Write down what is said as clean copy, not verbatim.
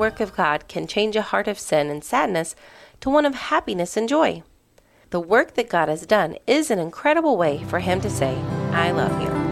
work of God can change a heart of sin and sadness to one of happiness and joy. The work that God has done is an incredible way for Him to say, I love you.